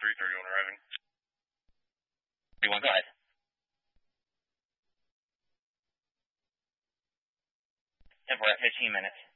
3:30 when arriving. Go ahead. And we're at 15 minutes.